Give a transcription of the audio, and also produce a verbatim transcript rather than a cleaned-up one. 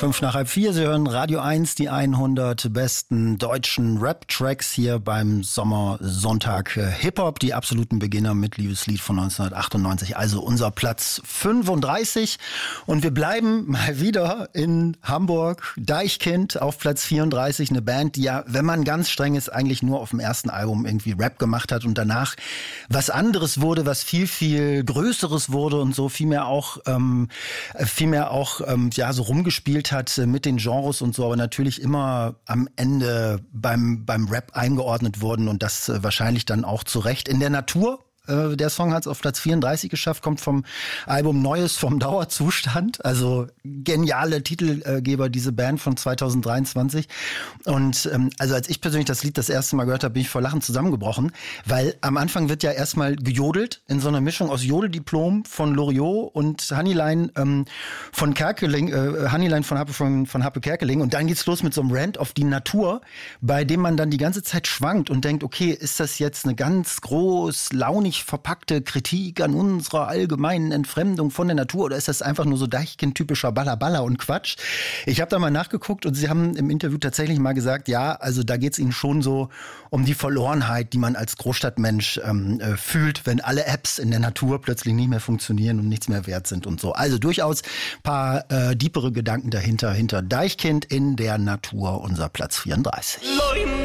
Fünf nach halb vier, Sie hören Radio eins, die hundert besten deutschen Rap-Tracks hier beim Sommersonntag Hip-Hop. Die absoluten Beginner mit Liebeslied von neunzehnhundertachtundneunzig, also unser Platz fünfunddreißig. Und wir bleiben mal wieder in Hamburg. Deichkind auf Platz vierunddreißig, eine Band, die ja, wenn man ganz streng ist, eigentlich nur auf dem ersten Album irgendwie Rap gemacht hat und danach was anderes wurde, was viel, viel Größeres wurde und so viel mehr auch, ähm, viel mehr auch ähm, ja, so rumgespielt hat mit den Genres und so, aber natürlich immer am Ende beim, beim Rap eingeordnet wurden und das äh, wahrscheinlich dann auch zu Recht. In der Natur, äh, der Song hat es auf Platz vierunddreißig geschafft, kommt vom Album Neues vom Dauerzustand, also geniale Titelgeber, diese Band von zweitausenddreiundzwanzig. Und ähm, also als ich persönlich das Lied das erste Mal gehört habe, bin ich vor Lachen zusammengebrochen, weil am Anfang wird ja erstmal gejodelt in so einer Mischung aus Jodeldiplom von Loriot und Honeyline ähm, von Kerkeling, äh, Honeyline von Happe, von, von Happe Kerkeling, und dann geht's los mit so einem Rant auf die Natur, bei dem man dann die ganze Zeit schwankt und denkt, okay, ist das jetzt eine ganz groß, launig verpackte Kritik an unserer allgemeinen Entfremdung von der Natur oder ist das einfach nur so Deichkind-typischer Balla-Balla und Quatsch? Ich habe da mal nachgeguckt und sie haben im Interview tatsächlich mal gesagt, ja, also da geht es ihnen schon so um die Verlorenheit, die man als Großstadtmensch ähm, äh, fühlt, wenn alle Apps in der Natur plötzlich nicht mehr funktionieren und nichts mehr wert sind und so. Also durchaus ein paar äh, deepere Gedanken dahinter, hinter Deichkind in der Natur, unser Platz vierunddreißig.